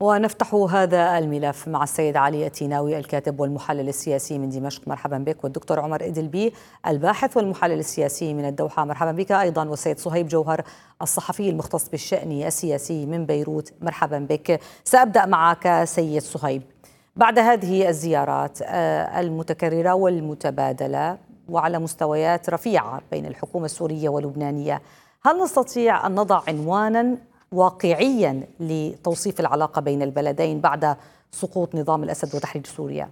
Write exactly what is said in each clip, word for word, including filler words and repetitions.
ونفتح هذا الملف مع السيد علي التيناوي الكاتب والمحلل السياسي من دمشق، مرحبا بك، والدكتور عمر إدلبي الباحث والمحلل السياسي من الدوحة، مرحبا بك أيضا، والسيد صهيب جوهر الصحفي المختص بالشأن السياسي من بيروت، مرحبا بك. سأبدأ معك سيد صهيب. بعد هذه الزيارات المتكررة والمتبادلة وعلى مستويات رفيعة بين الحكومة السورية واللبنانية، هل نستطيع أن نضع عنوانا واقعيا لتوصيف العلاقة بين البلدين بعد سقوط نظام الأسد وتحرير سوريا؟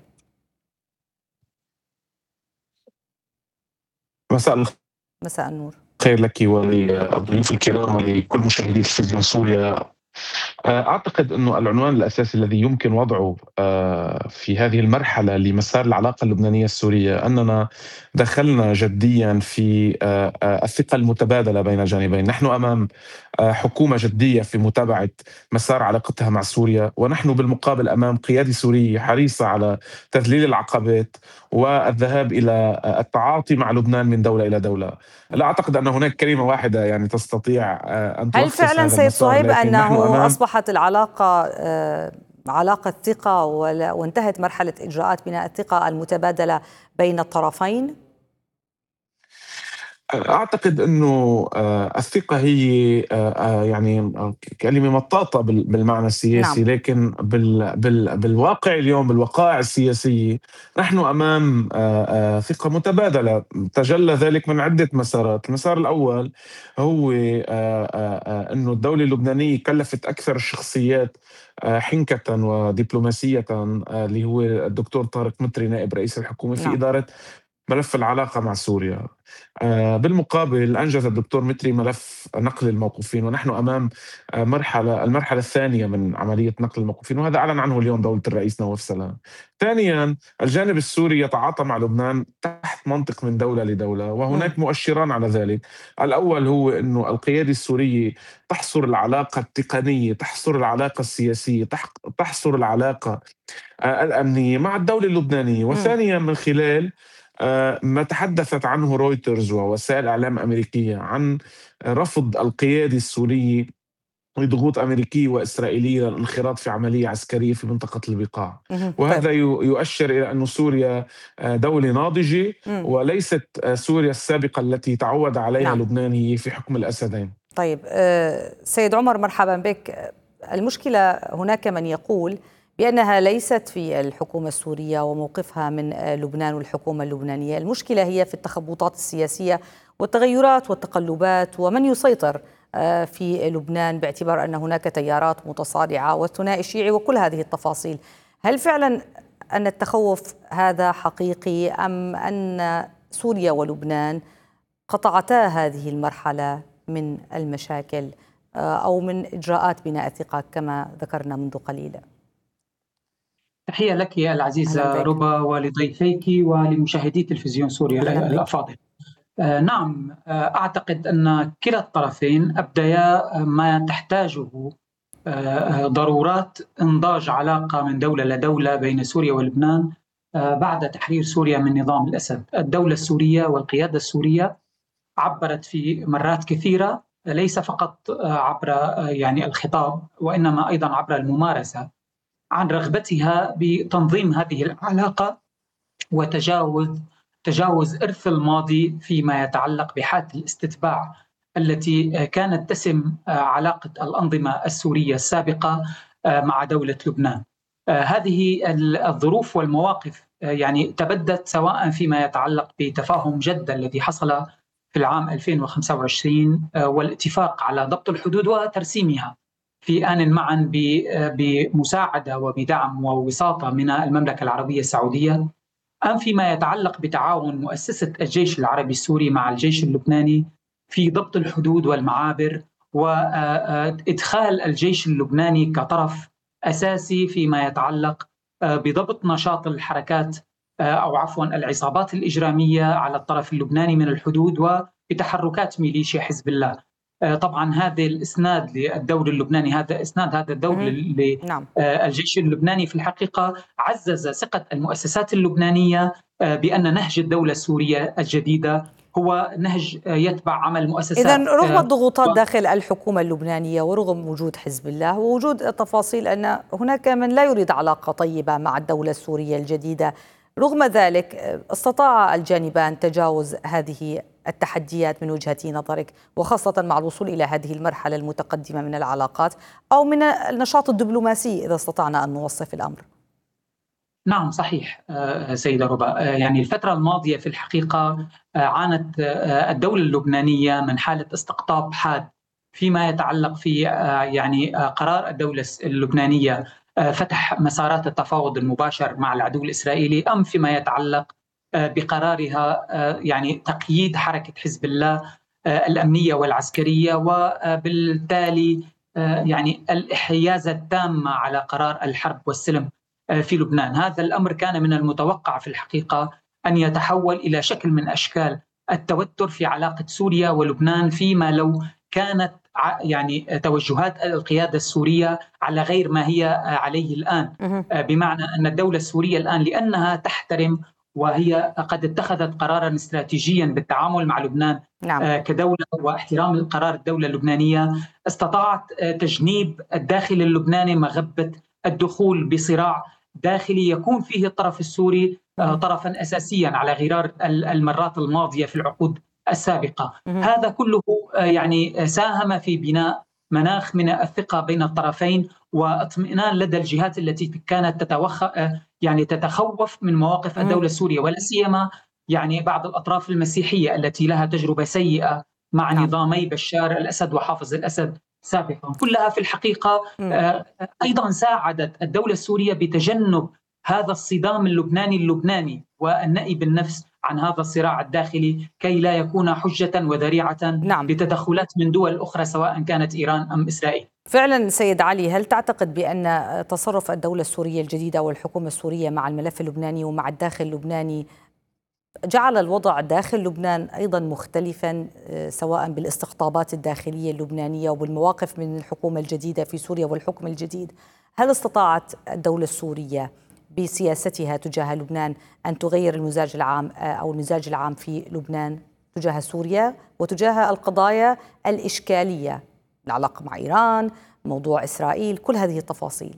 مساء مساء النور. خير لك وللضيوف الكرام ولكل مشاهدي تلفزيون سوريا. أعتقد أنه العنوان الأساسي الذي يمكن وضعه في هذه المرحلة لمسار العلاقة اللبنانية السورية أننا دخلنا جديا في الثقة المتبادلة بين الجانبين. نحن أمام حكومة جدية في متابعة مسار علاقتها مع سوريا، ونحن بالمقابل أمام قيادة سورية حريصة على تذليل العقبات والذهاب إلى التعاطي مع لبنان من دولة إلى دولة. لا أعتقد أن هناك كلمة واحدة يعني تستطيع أن هل تلخص فعلا هذا سيد المسار، صهيب لكن نحن أنه أمام أصبحت العلاقة علاقة ثقة وانتهت مرحلة إجراءات بناء الثقة المتبادلة بين الطرفين؟ أعتقد أنه الثقة هي يعني كلمة مطاطة بالمعنى السياسي، نعم. لكن بال بال بالواقع اليوم، بالوقائع السياسية، نحن أمام ثقة متبادلة. تجلى ذلك من عدة مسارات. المسار الأول هو أنه الدولة اللبنانية كلفت أكثر الشخصيات حنكة ودبلوماسية اللي هو الدكتور طارق مطري نائب رئيس الحكومة في نعم. إدارة ملف العلاقة مع سوريا. بالمقابل أنجز الدكتور مطري ملف نقل الموقوفين، ونحن أمام مرحلة المرحلة الثانية من عملية نقل الموقوفين، وهذا أعلن عنه اليوم دولة الرئيس نواف سلام. ثانيا، الجانب السوري يتعاطى مع لبنان تحت منطق من دولة لدولة، وهناك مؤشران على ذلك. الأول هو أنه القيادة السورية تحصر العلاقة التقنية، تحصر العلاقة السياسية، تحصر العلاقة الأمنية مع الدولة اللبنانية. وثانيا، من خلال ما تحدثت عنه رويترز ووسائل إعلام أمريكية عن رفض القيادة السورية لضغوط أمريكية وإسرائيلية للانخراط في عملية عسكرية في منطقة البقاع. وهذا يؤشر إلى أن سوريا دولة ناضجة وليست سوريا السابقة التي تعود عليها نعم. لبنان هي في حكم الأسدين. طيب سيد عمر، مرحبا بك. المشكلة هناك من يقول بأنها ليست في الحكومة السورية وموقفها من لبنان والحكومة اللبنانية، المشكلة هي في التخبطات السياسية والتغيرات والتقلبات ومن يسيطر في لبنان، باعتبار أن هناك تيارات متصارعة والثنائي الشيعي وكل هذه التفاصيل. هل فعلا أن التخوف هذا حقيقي، أم أن سوريا ولبنان قطعتا هذه المرحلة من المشاكل أو من إجراءات بناء الثقة كما ذكرنا منذ قليل؟ تحية لك العزيزة ربا ولضيفيك ولمشاهدي تلفزيون سوريا الأفاضل. آه نعم، آه أعتقد أن كلا الطرفين أبديا ما تحتاجه آه ضرورات إنضاج علاقة من دولة لدولة بين سوريا ولبنان آه بعد تحرير سوريا من نظام الأسد. الدولة السورية والقيادة السورية عبرت في مرات كثيرة، ليس فقط عبر يعني الخطاب وإنما أيضا عبر الممارسة، عن رغبتها بتنظيم هذه العلاقة وتجاوز تجاوز إرث الماضي فيما يتعلق بحالة الاستتباع التي كانت تسم علاقة الأنظمة السورية السابقة مع دولة لبنان. هذه الظروف والمواقف يعني تبدت سواء فيما يتعلق بتفاهم جدة الذي حصل في العام ألفين وخمسة وعشرين والاتفاق على ضبط الحدود وترسيمها في آن معا بمساعدة وبدعم ووساطة من المملكة العربية السعودية، أم فيما يتعلق بتعاون مؤسسة الجيش العربي السوري مع الجيش اللبناني في ضبط الحدود والمعابر وإدخال الجيش اللبناني كطرف أساسي فيما يتعلق بضبط نشاط الحركات أو عفوا العصابات الإجرامية على الطرف اللبناني من الحدود وبتحركات ميليشيا حزب الله. طبعا هذا الإسناد للدور اللبناني، هذا إسناد هذا الدور للجيش اللبناني في الحقيقة عزز ثقة المؤسسات اللبنانية بأن نهج الدولة السورية الجديدة هو نهج يتبع عمل مؤسسات. إذن رغم الضغوطات داخل الحكومة اللبنانية ورغم وجود حزب الله ووجود تفاصيل أن هناك من لا يريد علاقة طيبة مع الدولة السورية الجديدة، رغم ذلك استطاع الجانبان تجاوز هذه التحديات من وجهة نظرك، وخاصة مع الوصول إلى هذه المرحلة المتقدمة من العلاقات أو من النشاط الدبلوماسي إذا استطعنا أن نوصف الأمر؟ نعم صحيح سيدة ربا، يعني الفترة الماضية في الحقيقة عانت الدولة اللبنانية من حالة استقطاب حاد فيما يتعلق في يعني قرار الدولة اللبنانية فتح مسارات التفاوض المباشر مع العدو الإسرائيلي، أم فيما يتعلق بقرارها يعني تقييد حركة حزب الله الأمنية والعسكرية، وبالتالي يعني الحيازة التامة على قرار الحرب والسلم في لبنان. هذا الأمر كان من المتوقع في الحقيقة أن يتحول إلى شكل من أشكال التوتر في علاقة سوريا ولبنان، فيما لو كانت يعني توجهات القيادة السورية على غير ما هي عليه الآن، بمعنى أن الدولة السورية الآن لأنها تحترم وهي قد اتخذت قرارا استراتيجيا بالتعامل مع لبنان نعم. كدولة واحترام قرار الدولة اللبنانية، استطاعت تجنيب الداخل اللبناني مغبة الدخول بصراع داخلي يكون فيه الطرف السوري طرفا أساسيا على غرار المرات الماضية في العقود السابقة. هذا كله يعني ساهم في بناء مناخ من الثقة بين الطرفين واطمئنان لدى الجهات التي كانت تتوخ يعني تتخوف من مواقف الدولة السورية، ولا سيما يعني بعض الأطراف المسيحية التي لها تجربة سيئة مع نعم. نظامي بشار الأسد وحافظ الأسد سابقا. كلها في الحقيقة أيضا ساعدت الدولة السورية بتجنب هذا الصدام اللبناني اللبناني والنأي بالنفس عن هذا الصراع الداخلي كي لا يكون حجة وذريعة نعم. لتدخلات من دول أخرى سواء كانت إيران أم إسرائيل. فعلا سيد علي، هل تعتقد بأن تصرف الدولة السورية الجديدة والحكومة السورية مع الملف اللبناني ومع الداخل اللبناني جعل الوضع داخل لبنان أيضا مختلفا، سواء بالاستقطابات الداخلية اللبنانية وبالمواقف من الحكومة الجديدة في سوريا والحكم الجديد؟ هل استطاعت الدولة السورية بسياستها تجاه لبنان أن تغير المزاج العام أو المزاج العام في لبنان تجاه سوريا وتجاه القضايا الإشكالية، العلاقة مع إيران، موضوع إسرائيل، كل هذه التفاصيل؟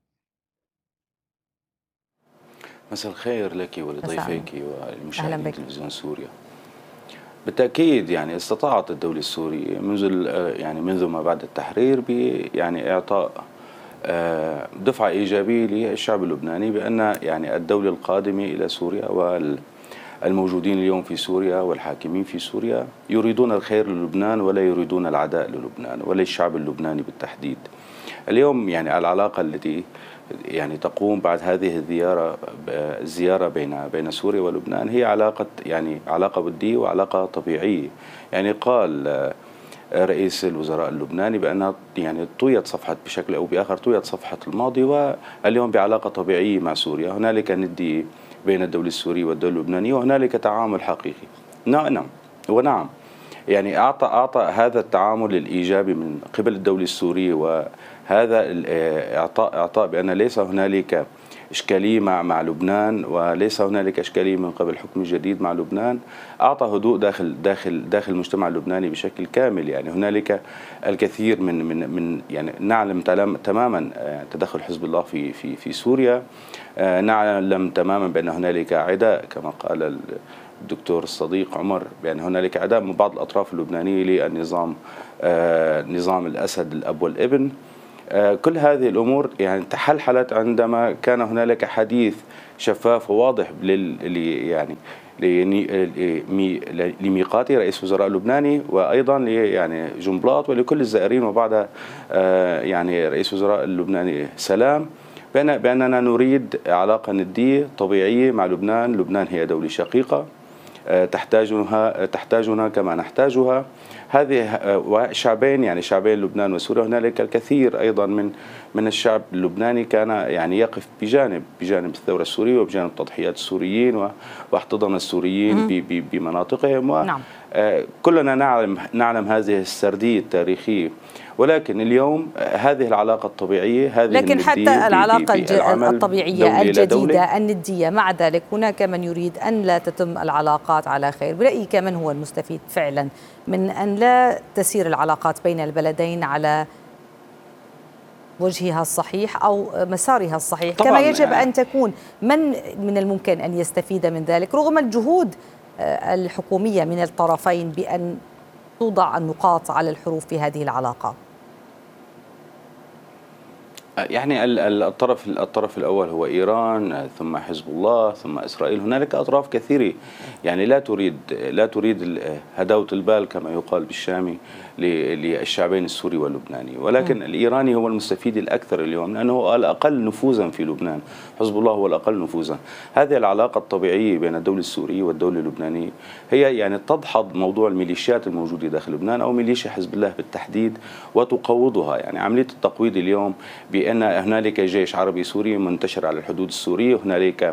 مساء الخير لك ولضيفيك والمشاهدين تلفزيون سوريا. بالتأكيد يعني استطاعت الدولة السورية منذ يعني منذ ما بعد التحرير ب يعني إعطاء دفعة إيجابية للشعب اللبناني بأن يعني الدولة القادمة إلى سوريا والموجودين اليوم في سوريا والحاكمين في سوريا يريدون الخير للبنان ولا يريدون العداء للبنان ولا الشعب اللبناني بالتحديد. اليوم يعني العلاقة التي يعني تقوم بعد هذه الزيارة الزيارة بين بين سوريا ولبنان هي علاقة يعني علاقة ودية وعلاقة طبيعية. يعني قال رئيس الوزراء اللبناني بأنها يعني طويت صفحة بشكل أو بآخر طويت صفحة الماضي واليوم بعلاقة طبيعية مع سوريا. هنالك ندية بين الدولة السورية والدولة اللبنانية وهنالك تعامل حقيقي. نعم ونعم يعني أعطى أعطى هذا التعامل الإيجابي من قبل الدولة السورية وهذا إعطاء إعطاء بأن ليس هنالك إشكالية مع مع لبنان وليس هنالك إشكالية من قبل الحكم الجديد مع لبنان، أعطى هدوء داخل داخل داخل المجتمع اللبناني بشكل كامل. يعني هنالك الكثير من من من يعني نعلم تماما تدخل حزب الله في في في سوريا، نعلم تماما بأن هنالك عداء كما قال الدكتور الصديق عمر بأن هنالك عداء من بعض الأطراف اللبنانية للنظام نظام الأسد الأب والابن. كل هذه الأمور يعني تحلحلت عندما كان هنالك حديث شفاف وواضح لل يعني لميقاتي رئيس وزراء اللبناني وأيضا يعني جنبلاط ولكل الزائرين وبعدها يعني رئيس وزراء اللبناني سلام بأن بأننا نريد علاقة ندية طبيعية مع لبنان. لبنان هي دولة شقيقة تحتاجها تحتاجنا كما نحتاجها. هذه وشعبين يعني شعبين لبنان وسوريا، هنالك الكثير ايضا من من الشعب اللبناني كان يعني يقف بجانب بجانب الثوره السوريه وبجانب تضحيات السوريين واحتضن السوريين بمناطقهم. نعم. كلنا نعلم نعلم هذه السرديه التاريخيه ولكن اليوم هذه العلاقة الطبيعية، هذه لكن حتى العلاقة الطبيعية الجديدة الندية، مع ذلك هناك من يريد أن لا تتم العلاقات على خير. برأيك من هو المستفيد فعلا من أن لا تسير العلاقات بين البلدين على وجهها الصحيح أو مسارها الصحيح كما يجب أن تكون؟ من من الممكن أن يستفيد من ذلك رغم الجهود الحكومية من الطرفين بأن توضع النقاط على الحروف في هذه العلاقة؟ يعني الطرف الطرف الأول هو إيران، ثم حزب الله، ثم إسرائيل. هنالك أطراف كثيرة يعني لا تريد لا تريد هداوة البال كما يقال بالشامي للشعبين السوري واللبناني، ولكن م. الإيراني هو المستفيد الأكثر اليوم لأنه هو الأقل نفوذا في لبنان. حزب الله هو الأقل نفوذا. هذه العلاقة الطبيعية بين الدولة السورية والدولة اللبنانية هي يعني تدحض موضوع الميليشيات الموجودة داخل لبنان أو ميليشيا حزب الله بالتحديد وتقوضها. يعني عملية التقويض اليوم بأن هنالك جيش عربي سوري منتشر على الحدود السورية، هنالك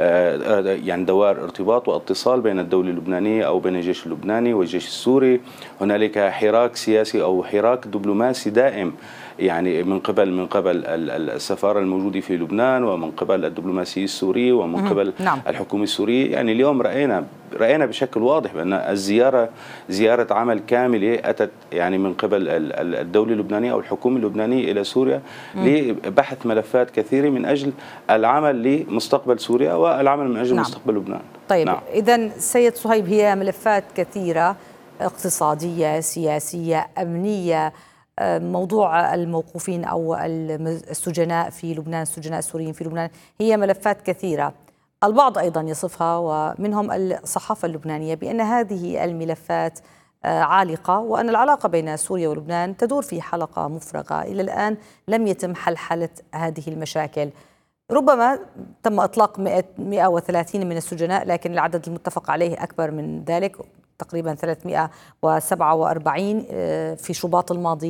يعني دوائر ارتباط واتصال بين الدولة اللبنانية أو بين الجيش اللبناني والجيش السوري، هنالك حراك سياسي أو حراك دبلوماسي دائم يعني من قبل من قبل السفارة الموجودة في لبنان ومن قبل الدبلوماسية السورية ومن قبل نعم. الحكومة السورية. يعني اليوم رأينا رأينا بشكل واضح بأن الزيارة زيارة عمل كاملة أتت يعني من قبل الدولة اللبنانية أو الحكومة اللبنانية إلى سوريا م. لبحث ملفات كثيرة من أجل العمل لمستقبل سوريا والعمل من أجل نعم. مستقبل لبنان. طيب نعم. إذن سيد صهيب، هي ملفات كثيرة اقتصادية، سياسية، أمنية، موضوع الموقوفين أو السجناء في لبنان، السجناء السوريين في لبنان، هي ملفات كثيرة. البعض أيضا يصفها ومنهم الصحافة اللبنانية بأن هذه الملفات عالقة وأن العلاقة بين سوريا ولبنان تدور في حلقة مفرغة. إلى الآن لم يتم حلحلة هذه المشاكل. ربما تم إطلاق مئة وثلاثين من السجناء، لكن العدد المتفق عليه أكبر من ذلك، تقريبا ثلاثمئة وسبعة وأربعين في شباط الماضي.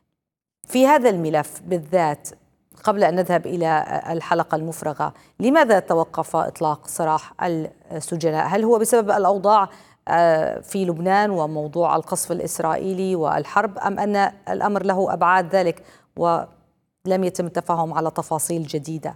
في هذا الملف بالذات، قبل أن نذهب إلى الحلقة المفرغة، لماذا توقف إطلاق سراح السجناء؟ هل هو بسبب الأوضاع في لبنان وموضوع القصف الإسرائيلي والحرب، أم أن الأمر له أبعاد ذلك ولم يتم التفاهم على تفاصيل جديدة؟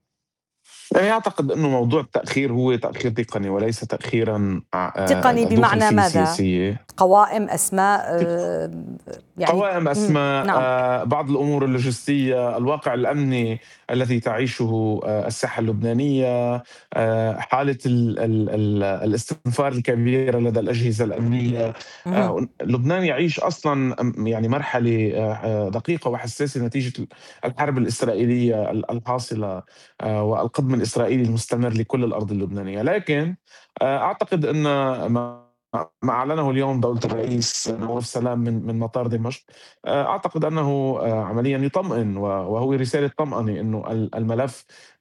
يعني أعتقد أنه موضوع التأخير هو تأخير تقني وليس تأخيرا تقني. بمعنى ماذا؟ سياسية. قوائم أسماء يعني قوائم أسماء نعم. آه بعض الأمور اللوجستية، الواقع الأمني الذي تعيشه آه الساحة اللبنانية، آه حالة ال ال ال الاستنفار الكبيرة لدى الأجهزة الأمنية. آه لبنان يعيش أصلا يعني مرحلة آه دقيقة وحساسة نتيجة الحرب الإسرائيلية الحاصلة آه والقدم الإسرائيلي المستمر لكل الأرض اللبنانية. لكن آه أعتقد أن ما ما أعلنه اليوم دولة الرئيس نواف سلام من من مطار دمشق أعتقد أنه عمليا يطمئن، وهو رسالة طمأنة أنه الملف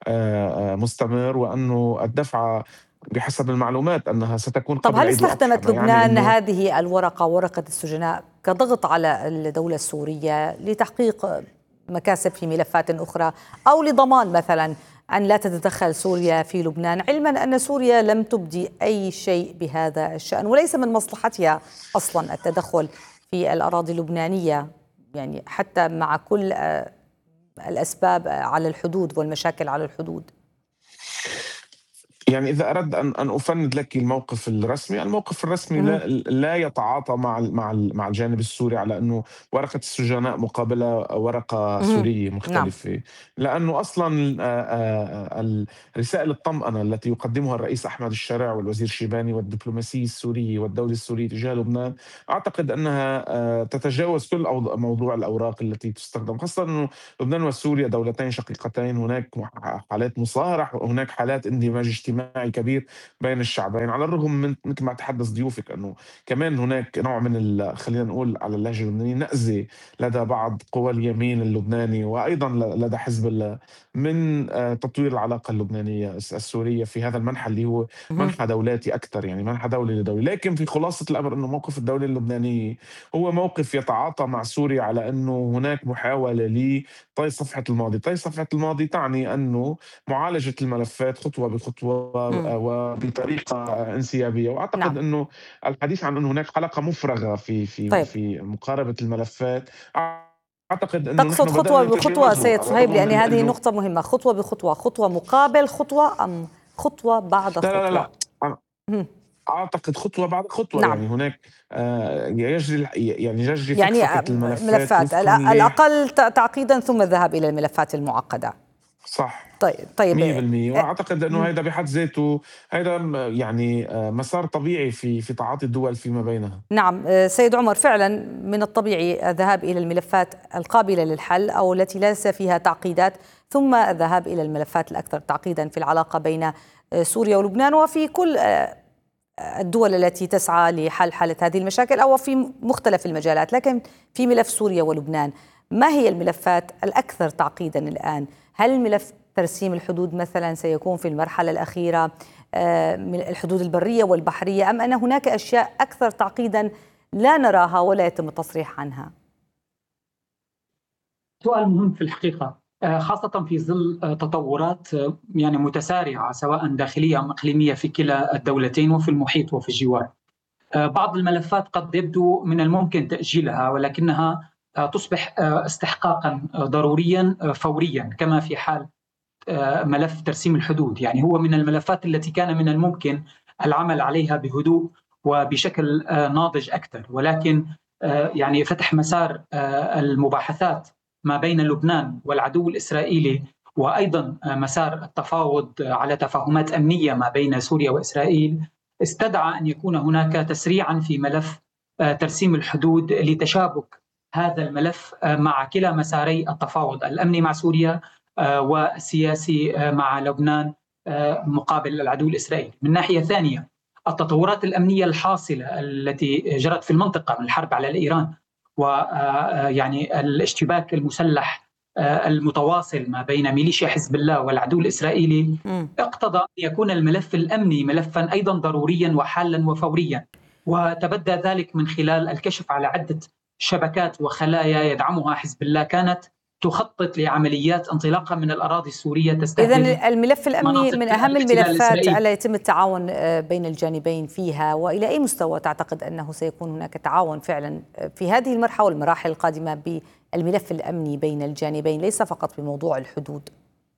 مستمر وأنه الدفعة بحسب المعلومات أنها ستكون قبل عيد الأضحى. طب هل استخدمت لبنان يعني هذه الورقة، ورقة السجناء، كضغط على الدولة السورية لتحقيق مكاسب في ملفات أخرى، أو لضمان مثلا أن لا تتدخل سوريا في لبنان، علما أن سوريا لم تبدي أي شيء بهذا الشأن وليس من مصلحتها أصلا التدخل في الأراضي اللبنانية، يعني حتى مع كل الأسباب على الحدود والمشاكل على الحدود؟ يعني إذا أردت أن أن أفند لك الموقف الرسمي، الموقف الرسمي لا, لا يتعاطى مع مع مع الجانب السوري على أنه ورقة السجناء مقابلة ورقة سورية مختلفة. نعم. لأنه أصلا رسائل الطمأنة التي يقدمها الرئيس أحمد الشرع والوزير شيباني والدبلوماسية السورية والدولة السورية تجاه لبنان أعتقد أنها تتجاوز كل موضوع الأوراق التي تستخدم، خاصة أنه لبنان وسوريا دولتين شقيقتين، هناك حالات مصالحة وهناك حالات اندماج اجتماعي اجتماعي كبير بين الشعبين، على الرغم من مثل ما تحدث ضيوفك انه كمان هناك نوع من خلينا نقول على اللهجه اللبنانيه نأزه لدى بعض قوى اليمين اللبناني وايضا لدى حزب الله من تطوير العلاقه اللبنانيه السوريه في هذا المنحى اللي هو منحى دولاتي اكثر، يعني منحى دولي لدولي. لكن في خلاصه الامر انه موقف الدوله اللبنانيه هو موقف يتعاطى مع سوريا على انه هناك محاوله لطي صفحه الماضي. طي صفحه الماضي تعني انه معالجه الملفات خطوه بخطوه وبطريقه انسيابيه، واعتقد نعم. انه الحديث عن انه هناك حلقه مفرغه في في طيب. في مقاربه الملفات أعتقد أنه تقصد خطوة بخطوة سيد صهيب، لأن هذه نقطة مهمة، خطوة بخطوة، خطوة مقابل خطوة أم خطوة بعد خطوة؟ لا لا لا, لا. أعتقد خطوة بعد خطوة. نعم. يعني هناك يجري يعني يجري يعني فكفكة الملفات ملفات الأقل تعقيدا ثم الذهاب إلى الملفات المعقدة. صح. طيب طيب مية بالمية. واعتقد انه هذا بحد ذاته هذا يعني مسار طبيعي في في تعاطي الدول فيما بينها. نعم سيد عمر، فعلا من الطبيعي الذهاب الى الملفات القابله للحل او التي ليس فيها تعقيدات، ثم الذهاب الى الملفات الاكثر تعقيدا في العلاقه بين سوريا ولبنان وفي كل الدول التي تسعى لحل حالة هذه المشاكل او في مختلف المجالات. لكن في ملف سوريا ولبنان، ما هي الملفات الاكثر تعقيدا الان؟ هل ملف ترسيم الحدود مثلا سيكون في المرحلة الأخيرة من الحدود البرية والبحرية، أم أن هناك أشياء أكثر تعقيدا لا نراها ولا يتم التصريح عنها؟ سؤال مهم في الحقيقة، خاصة في ظل تطورات يعني متسارعة سواء داخلية أم إقليمية في كلا الدولتين وفي المحيط وفي الجوار. بعض الملفات قد يبدو من الممكن تأجيلها، ولكنها تصبح استحقاقا ضروريا فوريا، كما في حال ملف ترسيم الحدود. يعني هو من الملفات التي كان من الممكن العمل عليها بهدوء وبشكل ناضج أكثر، ولكن يعني فتح مسار المباحثات ما بين لبنان والعدو الإسرائيلي، وأيضا مسار التفاوض على تفاهمات أمنية ما بين سوريا وإسرائيل، استدعى أن يكون هناك تسريعا في ملف ترسيم الحدود لتشابك هذا الملف مع كلا مساري التفاوض الأمني مع سوريا والسياسي مع لبنان مقابل العدو الإسرائيلي. من ناحية ثانية، التطورات الأمنية الحاصلة التي جرت في المنطقة من الحرب على إيران ويعني الاشتباك المسلح المتواصل ما بين ميليشيا حزب الله والعدو الإسرائيلي اقتضى أن يكون الملف الأمني ملفا أيضا ضروريا وحالا وفوريا، وتبدى ذلك من خلال الكشف على عدة شبكات وخلايا يدعمها حزب الله كانت تخطط لعمليات انطلاقا من الأراضي السورية تستهدف. إذن الملف الأمني من أهم الملفات التي يتم التعاون بين الجانبين فيها، وإلى أي مستوى تعتقد أنه سيكون هناك تعاون فعلا في هذه المرحلة والمراحل القادمة بالملف الأمني بين الجانبين، ليس فقط بموضوع الحدود؟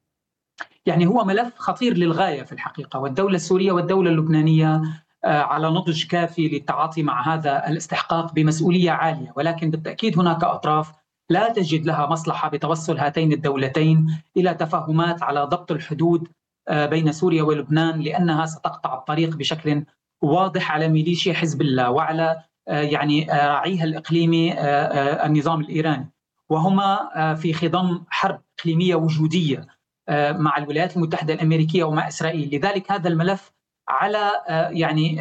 يعني هو ملف خطير للغاية في الحقيقة، والدولة السورية والدولة اللبنانية على نضج كافي للتعاطي مع هذا الاستحقاق بمسؤولية عالية، ولكن بالتأكيد هناك أطراف لا تجد لها مصلحة بتوصل هاتين الدولتين إلى تفاهمات على ضبط الحدود بين سوريا ولبنان، لأنها ستقطع الطريق بشكل واضح على ميليشيا حزب الله وعلى يعني راعيها الإقليمي النظام الإيراني، وهما في خضم حرب إقليمية وجودية مع الولايات المتحدة الأمريكية ومع إسرائيل. لذلك هذا الملف على يعني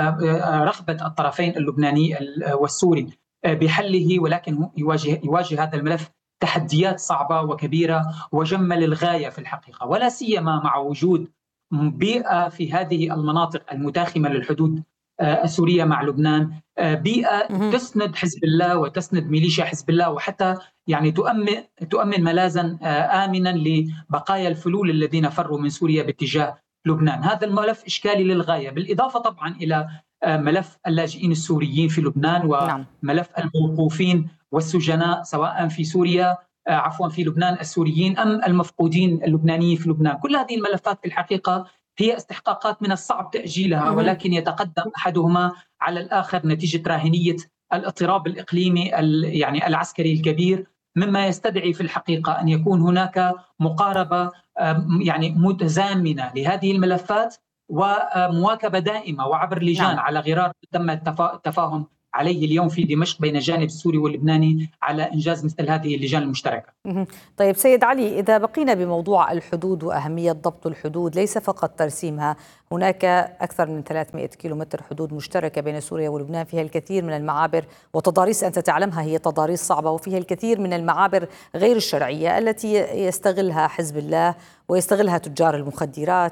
رغبة الطرفين اللبناني والسوري بحله، ولكن يواجه يواجه هذا الملف تحديات صعبة وكبيرة وجمة للغاية في الحقيقة، ولا سيما مع وجود بيئة في هذه المناطق المتاخمة للحدود السورية مع لبنان، بيئة تسند حزب الله وتسند ميليشيا حزب الله، وحتى يعني تؤمن تؤمن ملاذا آمنا لبقايا الفلول الذين فروا من سوريا باتجاه لبنان. هذا الملف إشكالي للغاية، بالإضافة طبعا إلى ملف اللاجئين السوريين في لبنان وملف الموقوفين والسجناء سواء في سوريا عفوا في لبنان السوريين أم المفقودين اللبنانيين في لبنان. كل هذه الملفات في الحقيقة هي استحقاقات من الصعب تأجيلها، ولكن يتقدم أحدهما على الآخر نتيجة راهنية الاضطراب الإقليمي يعني العسكري الكبير، مما يستدعي في الحقيقة أن يكون هناك مقاربة يعني متزامنة لهذه الملفات ومواكبة دائمة وعبر لجان. نعم. على غرار تم التفاهم عليه اليوم في دمشق بين الجانب السوري واللبناني على إنجاز مثل هذه اللجان المشتركة. طيب سيد علي، إذا بقينا بموضوع الحدود وأهمية ضبط الحدود ليس فقط ترسيمها، هناك أكثر من ثلاثمئة كيلومتر حدود مشتركة بين سوريا ولبنان، فيها الكثير من المعابر وتضاريس أنت تعلمها هي تضاريس صعبة، وفيها الكثير من المعابر غير الشرعية التي يستغلها حزب الله ويستغلها تجار المخدرات،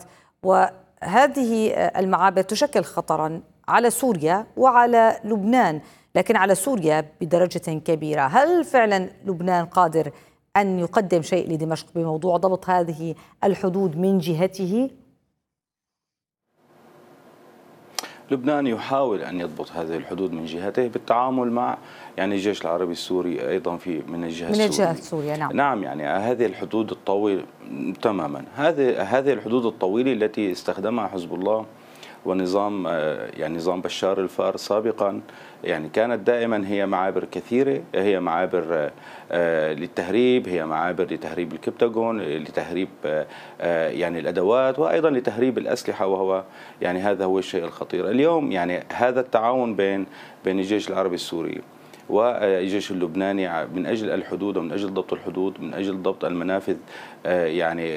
وهذه المعابر تشكل خطرا على سوريا وعلى لبنان، لكن على سوريا بدرجة كبيرة. هل فعلا لبنان قادر أن يقدم شيء لدمشق بموضوع ضبط هذه الحدود من جهته؟ لبنان يحاول أن يضبط هذه الحدود من جهته بالتعامل مع يعني الجيش العربي السوري أيضا في من الجهة من الجهة السورية. السورية نعم. نعم يعني هذه الحدود الطويلة تماما، هذه هذه الحدود الطويلة التي استخدمها حزب الله ونظام يعني نظام بشار الفار سابقا، يعني كانت دائما هي معابر كثيرة، هي معابر للتهريب، هي معابر لتهريب الكبتاغون، لتهريب يعني الأدوات، وأيضا لتهريب الأسلحة، وهو يعني هذا هو الشيء الخطير. اليوم يعني هذا التعاون بين بين الجيش العربي السوري والجيش اللبناني من أجل الحدود ومن أجل ضبط الحدود، من أجل ضبط المنافذ يعني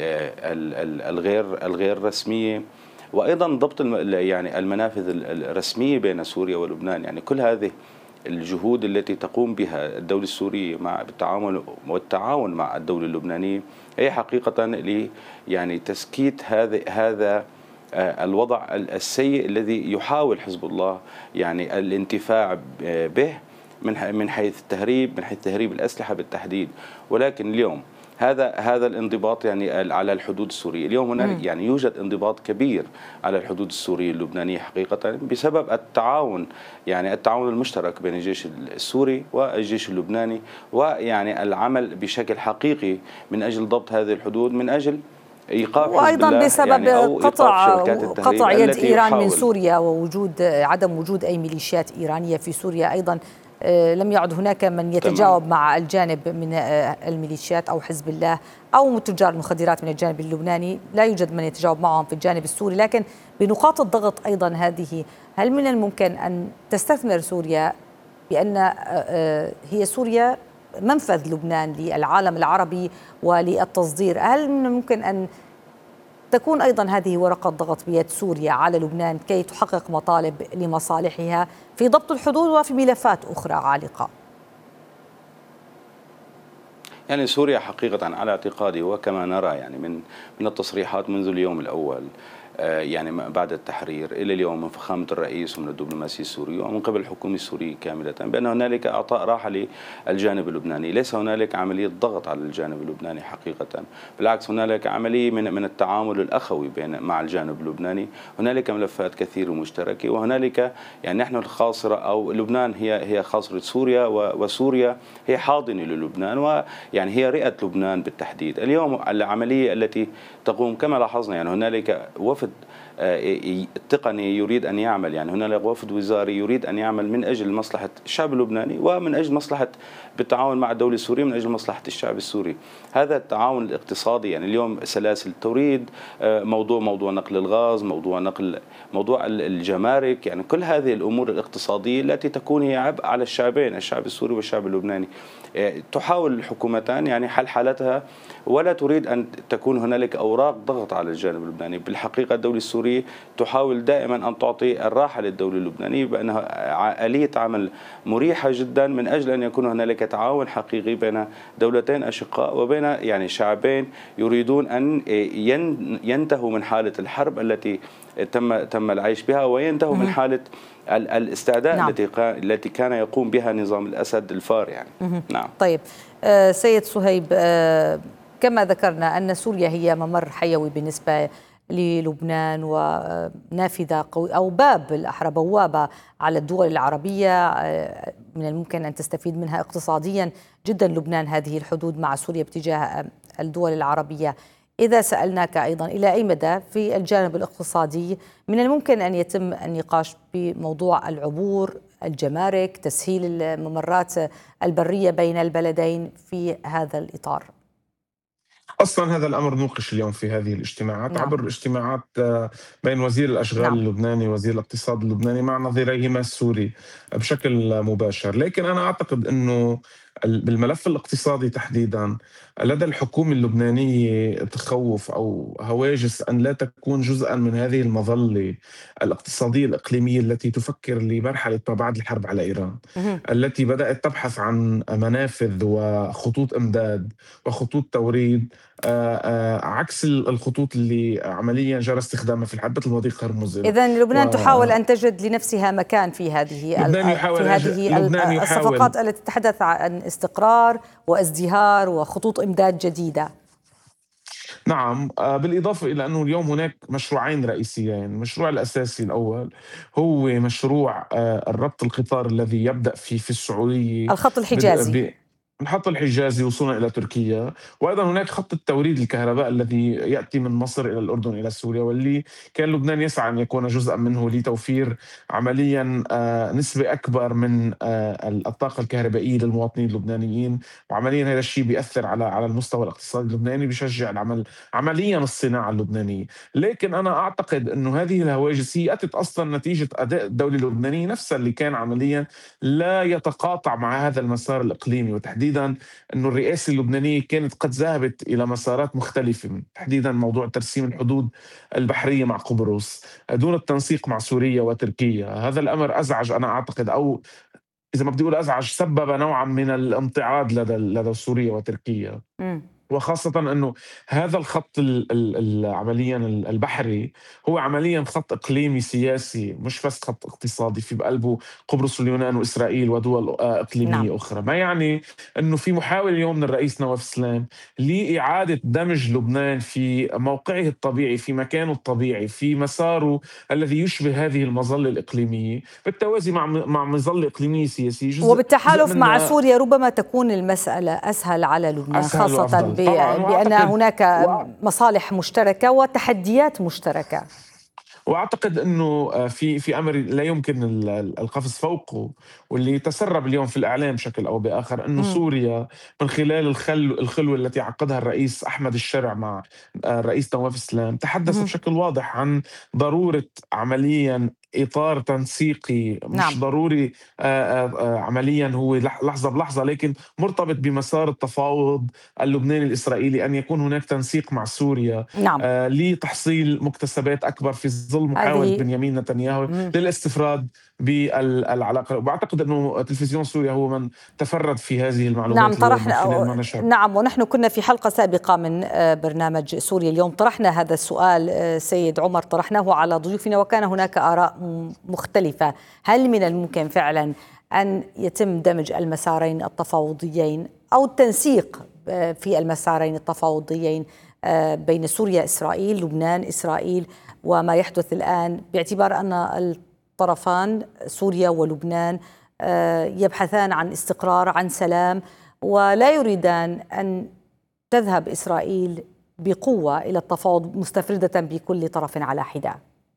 الغير الغير رسمية، وأيضا ضبط يعني المنافذ الرسمية بين سوريا ولبنان. يعني كل هذه الجهود التي تقوم بها الدولة السورية مع بالتعامل والتعاون مع الدولة اللبنانية هي حقيقة ل يعني تسكيت هذا هذا الوضع السيء الذي يحاول حزب الله يعني الانتفاع به من من حيث التهريب، من حيث تهريب الأسلحة بالتحديد. ولكن اليوم هذا هذا الانضباط يعني على الحدود السورية، اليوم هناك يعني يوجد انضباط كبير على الحدود السورية اللبنانية حقيقة بسبب التعاون، يعني التعاون المشترك بين الجيش السوري والجيش اللبناني، ويعني العمل بشكل حقيقي من أجل ضبط هذه الحدود، من أجل إيقاف وأيضا بسبب يعني قطع قطع يد إيران من سوريا ووجود عدم وجود أي ميليشيات إيرانية في سوريا. أيضا لم يعد هناك من يتجاوب تمام. مع الجانب من الميليشيات أو حزب الله أو تجار المخدرات من الجانب اللبناني، لا يوجد من يتجاوب معهم في الجانب السوري. لكن بنقاط الضغط أيضا هذه، هل من الممكن أن تستثمر سوريا بأن هي سوريا منفذ لبنان للعالم العربي وللتصدير؟ هل من الممكن أن تكون أيضا هذه ورقة ضغط بيد سوريا على لبنان كي تحقق مطالب لمصالحها في ضبط الحدود وفي ملفات أخرى عالقة؟ يعني سوريا حقيقة على اعتقادي وكما نرى يعني من من التصريحات منذ اليوم الأول يعني بعد التحرير إلى اليوم من فخامة الرئيس ومن الدبلوماسية السورية ومن قبل الحكومة السورية كاملة بأن هنالك إعطاء راحة للجانب اللبناني، ليس هنالك عملية ضغط على الجانب اللبناني حقيقة، بالعكس هنالك عملية من من التعامل الأخوي بين مع الجانب اللبناني. هنالك ملفات كثيرة مشتركة، وهنالك يعني نحن الخاصرة أو لبنان هي هي خاصرة سوريا، وسوريا هي حاضنة للبنان، ويعني هي رئة لبنان بالتحديد. اليوم العملية التي تقوم كما لاحظنا يعني هنالك وفد التقني يريد أن يعمل، يعني هنالك وفد وزاري يريد أن يعمل من أجل مصلحة الشعب اللبناني ومن أجل مصلحة بالتعاون مع الدولة السورية من أجل مصلحة الشعب السوري. هذا التعاون الاقتصادي يعني اليوم سلاسل التوريد، موضوع موضوع نقل الغاز، موضوع نقل موضوع الجمارك، يعني كل هذه الأمور الاقتصادية التي تكون هي عبء على الشعبين، الشعب السوري والشعب اللبناني. تحاول الحكومتان يعني حل حالتها ولا تريد أن تكون هنالك أوراق ضغط على الجانب اللبناني. بالحقيقة الدولة السورية تحاول دائما أن تعطي الراحة للدولة اللبنانية بأنها آلية عمل مريحة جدا من أجل أن يكون هنالك تعاون حقيقي بين دولتين أشقاء وبين يعني شعبين يريدون أن ينتهوا من حالة الحرب التي تم تم العيش بها، وينتهوا من حالة الاستعداء نعم. التي التي كان يقوم بها نظام الأسد الفار يعني. نعم. طيب آه سيد صهيب، آه كما ذكرنا أن سوريا هي ممر حيوي بالنسبة للبنان ونافذة قوي أو باب الأحرى بوابة على الدول العربية من الممكن أن تستفيد منها اقتصاديا جدا لبنان هذه الحدود مع سوريا باتجاه الدول العربية. إذا سألناك أيضا إلى أي مدى في الجانب الاقتصادي من الممكن أن يتم النقاش بموضوع العبور، الجمارك، تسهيل الممرات البرية بين البلدين في هذا الإطار؟ أصلا هذا الأمر نوقش اليوم في هذه الاجتماعات نعم. عبر اجتماعات بين وزير الأشغال نعم. اللبناني ووزير الاقتصاد اللبناني مع نظيريهما السوري بشكل مباشر. لكن أنا أعتقد أنه بالملف الاقتصادي تحديدا لدى الحكومة اللبنانية تخوف أو هواجس أن لا تكون جزءا من هذه المظلة الاقتصادية الإقليمية التي تفكر لمرحلة ما بعد الحرب على إيران التي بدأت تبحث عن منافذ وخطوط إمداد وخطوط توريد عكس الخطوط اللي عمليا جرى استخدامها في الحرب مثل مضيق هرمز. إذن لبنان و... تحاول أن تجد لنفسها مكان في هذه ال... في هذه الصفقات التي تتحدث عن استقرار وازدهار وخطوط إمداد جديدة. نعم، بالإضافة إلى أنه اليوم هناك مشروعين رئيسيين. المشروع الأساسي الأول هو مشروع الربط القطار الذي يبدأ في في السعودية، الخط الحجازي، الخط الحجازي وصولا إلى تركيا، وأيضا هناك خط التوريد الكهرباء الذي يأتي من مصر إلى الأردن إلى سوريا، واللي كان لبنان يسعى أن يكون جزءا منه لتوفير عمليا نسبة أكبر من الطاقة الكهربائية للمواطنين اللبنانيين. وعمليا هذا الشيء بيأثر على على المستوى الاقتصادي اللبناني، بيشجع العمل عمليا الصناعة اللبنانية. لكن أنا أعتقد أنه هذه الهواجس هي أتت أصلا نتيجة أداء الدولة اللبنانية نفسها اللي كان عمليا لا يتقاطع مع هذا المسار الإقليمي، وتحديدا أنه الرئاسة اللبنانية كانت قد ذهبت إلى مسارات مختلفة، تحديدا موضوع ترسيم الحدود البحرية مع قبرص دون التنسيق مع سوريا وتركيا. هذا الأمر أزعج، أنا أعتقد، أو إذا ما بدي أقول أزعج، سبب نوعا من الامتعاض لدى لدى سوريا وتركيا. م. وخاصة أنه هذا الخط عمليا البحري هو عمليا خط إقليمي سياسي، مش بس خط اقتصادي في بقلبه قبرص واليونان وإسرائيل ودول إقليمية نعم. أخرى. ما يعني أنه في محاولة اليوم من الرئيس نواف سلام لإعادة دمج لبنان في موقعه الطبيعي، في مكانه الطبيعي، في مساره الذي يشبه هذه المظلة الإقليمية، بالتوازي مع مع مظلة إقليمية سياسية، جزء وبالتحالف مع سوريا ربما تكون المسألة أسهل على لبنان، خاصة بأن هناك مصالح مشتركة وتحديات مشتركة. واعتقد انه في في امر لا يمكن القفز فوقه، واللي تسرب اليوم في الاعلام بشكل او باخر، انه م. سوريا من خلال الخل الخلوه التي عقدها الرئيس احمد الشرع مع الرئيس نواف سلام تحدث م. بشكل واضح عن ضروره عمليا إطار تنسيقي مش نعم. ضروري آآ آآ عمليا هو لحظة بلحظة، لكن مرتبط بمسار التفاوض اللبناني الإسرائيلي، أن يكون هناك تنسيق مع سوريا نعم. آه لتحصيل مكتسبات أكبر في ظل محاولة بنيامين نتنياهو مم. للاستفراد بالعلاقة. وأعتقد أنه تلفزيون سوريا هو من تفرد في هذه المعلومات. نعم طرحنا نعم ونحن كنا في حلقة سابقة من برنامج سوريا اليوم طرحنا هذا السؤال سيد عمر، طرحناه على ضيوفنا وكان هناك آراء مختلفة. هل من الممكن فعلا أن يتم دمج المسارين التفاوضيين أو التنسيق في المسارين التفاوضيين بين سوريا إسرائيل، لبنان إسرائيل، وما يحدث الآن، باعتبار أن الطرفان سوريا ولبنان يبحثان عن استقرار، عن سلام، ولا يريدان أن تذهب إسرائيل بقوة إلى التفاوض مستفردة بكل طرف على حدة؟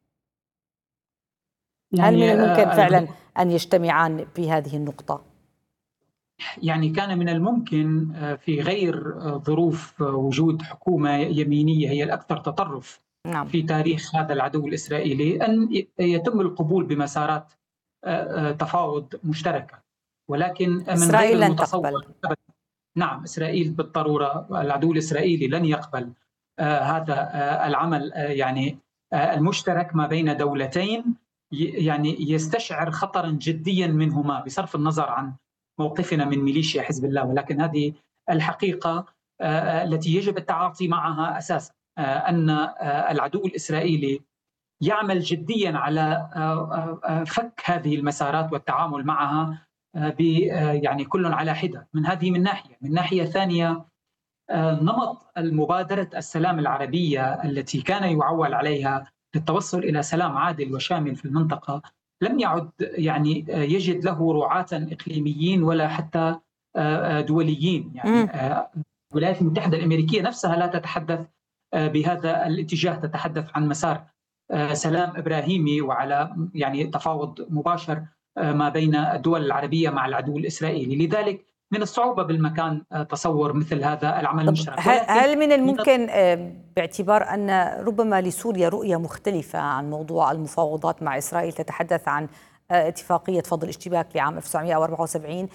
هل من الممكن فعلا أن يجتمعان في هذه النقطة؟ يعني كان من الممكن في غير ظروف وجود حكومة يمينية هي الأكثر تطرف نعم. في تاريخ هذا العدو الإسرائيلي أن يتم القبول بمسارات تفاوض مشتركة، ولكن من إسرائيل غير المتصور. نعم إسرائيل بالضرورة، العدو الإسرائيلي لن يقبل هذا العمل يعني المشترك ما بين دولتين يعني يستشعر خطرا جديا منهما بصرف النظر عن موقفنا من ميليشيا حزب الله، ولكن هذه الحقيقة التي يجب التعاطي معها أساسا، أن العدو الإسرائيلي يعمل جديا على فك هذه المسارات والتعامل معها ب يعني كل على حدة. من هذه من ناحية، من ناحية ثانية نمط المبادرة السلام العربية التي كان يعول عليها للتوصل إلى سلام عادل وشامل في المنطقة لم يعد يعني يجد له رعاة إقليميين ولا حتى دوليين. يعني الولايات المتحدة الأمريكية نفسها لا تتحدث بهذا الاتجاه، تتحدث عن مسار سلام إبراهيمي وعلى يعني تفاوض مباشر ما بين الدول العربية مع العدو الإسرائيلي. لذلك من الصعوبة بالمكان تصور مثل هذا العمل المشترك. هل من الممكن باعتبار أن ربما لسوريا رؤية مختلفة عن موضوع المفاوضات مع إسرائيل، تتحدث عن اتفاقية فض الاشتباك لعام ألف وتسعمئة وأربعة وسبعين،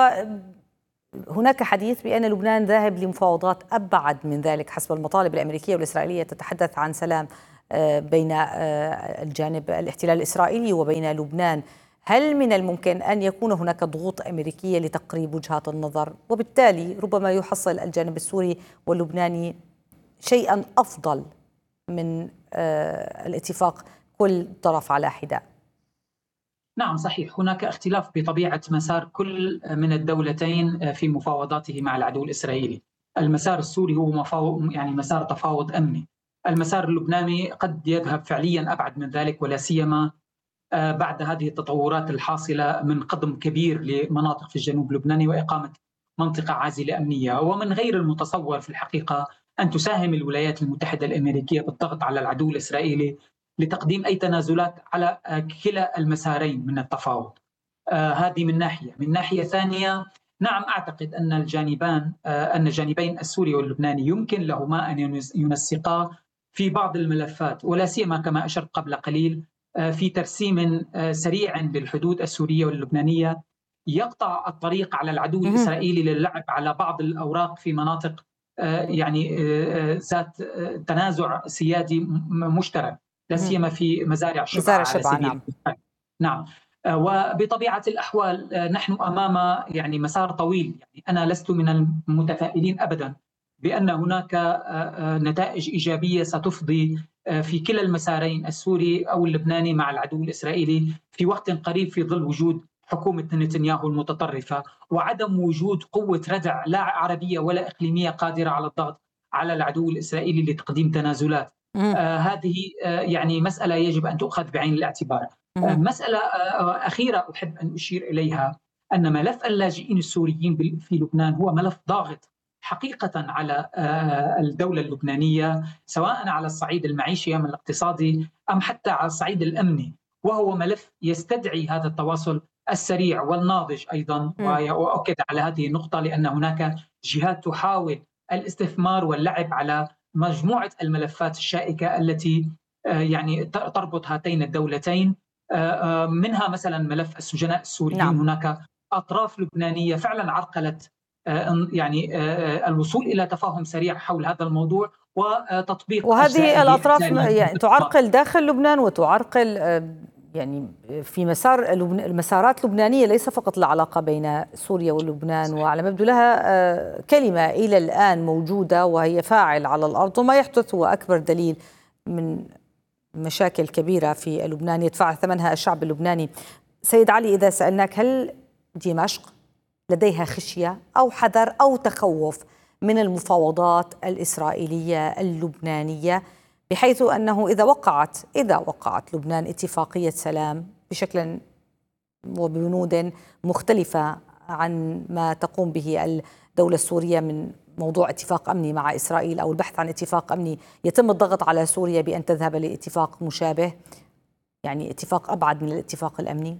وهناك حديث بأن لبنان ذاهب لمفاوضات أبعد من ذلك حسب المطالب الأمريكية والإسرائيلية، تتحدث عن سلام بين الجانب الاحتلال الإسرائيلي وبين لبنان. هل من الممكن أن يكون هناك ضغوط أمريكية لتقريب وجهات النظر، وبالتالي ربما يحصل الجانب السوري واللبناني شيئا أفضل من الاتفاق كل طرف على حدة؟ نعم صحيح، هناك اختلاف بطبيعة مسار كل من الدولتين في مفاوضاته مع العدو الإسرائيلي. المسار السوري هو مفاوض يعني مسار تفاوض أمني. المسار اللبناني قد يذهب فعليا أبعد من ذلك، ولا سيما بعد هذه التطورات الحاصلة من قدم كبير لمناطق في الجنوب اللبناني وإقامة منطقة عازلة أمنية. ومن غير المتصور في الحقيقة أن تساهم الولايات المتحدة الأمريكية بالضغط على العدو الإسرائيلي لتقديم أي تنازلات على كلا المسارين من التفاوض. آه هذه من ناحية. من ناحية ثانية، نعم أعتقد أن الجانبان آه أن الجانبين السوري واللبناني يمكن لهما أن ينسقا في بعض الملفات، ولا سيما كما أشرت قبل قليل آه في ترسيم آه سريع للحدود السورية واللبنانية يقطع الطريق على العدو الإسرائيلي للعب على بعض الأوراق في مناطق آه يعني آه ذات آه تنازع سيادي مشترك، لا سيما في مزارع شبعة على سبيل المثال. نعم. وبطبيعة الأحوال نحن أمام يعني مسار طويل. يعني أنا لست من المتفائلين أبدا بأن هناك نتائج إيجابية ستفضي في كلا المسارين السوري أو اللبناني مع العدو الإسرائيلي في وقت قريب، في ظل وجود حكومة نتنياهو المتطرفة وعدم وجود قوة ردع لا عربية ولا إقليمية قادرة على الضغط على العدو الإسرائيلي لتقديم تنازلات. آه هذه آه يعني مسألة يجب أن تؤخذ بعين الاعتبار. آه مسألة آه أخيرة أحب أن أشير إليها، أن ملف اللاجئين السوريين في لبنان هو ملف ضاغط حقيقة على آه الدولة اللبنانية، سواء على الصعيد المعيشي أم الاقتصادي أم حتى على الصعيد الأمني، وهو ملف يستدعي هذا التواصل السريع والناضج أيضا. وأؤكد على هذه النقطة لأن هناك جهات تحاول الاستثمار واللعب على مجموعة الملفات الشائكة التي يعني تربط هاتين الدولتين، منها مثلا ملف السجناء السوريين. نعم. هناك أطراف لبنانية فعلا عرقلت يعني الوصول إلى تفاهم سريع حول هذا الموضوع وتطبيق، وهذه الأطراف يعني تعرقل داخل لبنان وتعرقل يعني في مسار المسارات اللبنانية، ليس فقط العلاقة بين سوريا ولبنان. وعلى ما يبدو لها كلمة إلى الآن موجودة وهي فاعل على الأرض، وما يحدث هو أكبر دليل من مشاكل كبيرة في لبنان يدفع ثمنها الشعب اللبناني. سيد علي، إذا سألناك هل دمشق لديها خشية أو حذر أو تخوف من المفاوضات الإسرائيلية اللبنانية، بحيث أنه إذا وقعت إذا وقعت لبنان اتفاقية سلام بشكل وبنود مختلفة عن ما تقوم به الدولة السورية من موضوع اتفاق أمني مع إسرائيل أو البحث عن اتفاق أمني، يتم الضغط على سوريا بأن تذهب لاتفاق مشابه، يعني اتفاق أبعد من الاتفاق الأمني؟